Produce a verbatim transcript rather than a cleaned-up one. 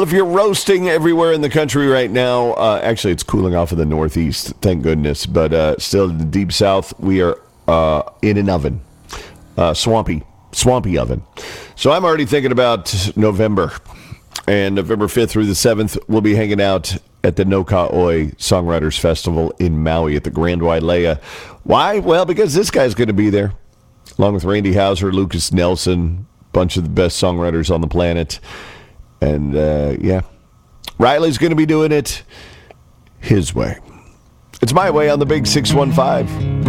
Well, if you're roasting everywhere in the country right now, uh, actually it's cooling off in the Northeast, thank goodness. But uh, still in the Deep South, we are uh, in an oven. Uh, swampy, swampy oven. So I'm already thinking about November. And November fifth through the seventh, we'll be hanging out at the No Ka'oi Songwriters Festival in Maui at the Grand Wailea. Why? Well, because this guy's going to be there, along with Randy Houser, Lucas Nelson, a bunch of the best songwriters on the planet. And, uh, yeah, Riley's going to be doing it his way. It's my way on the Big six one five.